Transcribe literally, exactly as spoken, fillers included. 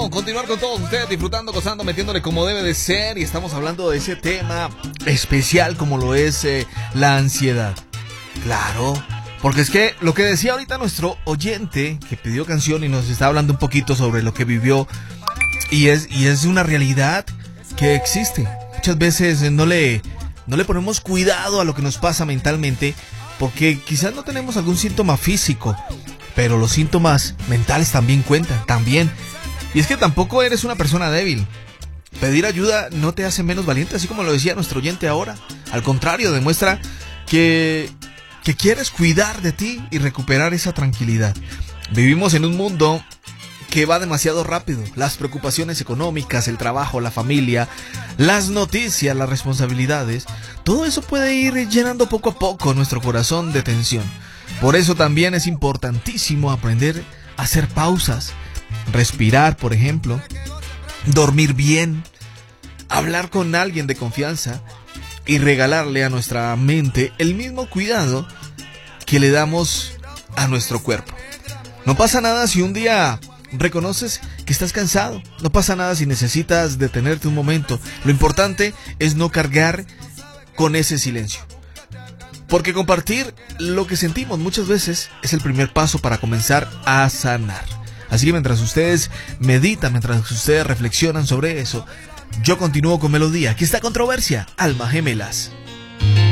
bueno continuar con todos ustedes, disfrutando, gozando, metiéndole como debe de ser. Y estamos hablando de ese tema especial como lo es eh, la ansiedad. Claro, porque es que lo que decía ahorita nuestro oyente que pidió canción y nos está hablando un poquito sobre lo que vivió, y es, y es una realidad que existe. Muchas veces no le, no le ponemos cuidado a lo que nos pasa mentalmente, porque quizás no tenemos algún síntoma físico, pero los síntomas mentales también cuentan, también. Y es que tampoco eres una persona débil. Pedir ayuda no te hace menos valiente, así como lo decía nuestro oyente ahora. Al contrario, demuestra que, que quieres cuidar de ti y recuperar esa tranquilidad. Vivimos en un mundo que va demasiado rápido. Las preocupaciones económicas, el trabajo, la familia, las noticias, las responsabilidades, todo eso puede ir llenando poco a poco nuestro corazón de tensión. Por eso también es importantísimo aprender a hacer pausas, respirar, por ejemplo, dormir bien, hablar con alguien de confianza y regalarle a nuestra mente el mismo cuidado que le damos a nuestro cuerpo. No pasa nada si un día reconoces que estás cansado, no pasa nada si necesitas detenerte un momento. Lo importante es no cargar con ese silencio, porque compartir lo que sentimos muchas veces es el primer paso para comenzar a sanar. Así que mientras ustedes meditan, mientras ustedes reflexionan sobre eso, yo continúo con Melodía. Aquí está Controversia, Almas Gemelas.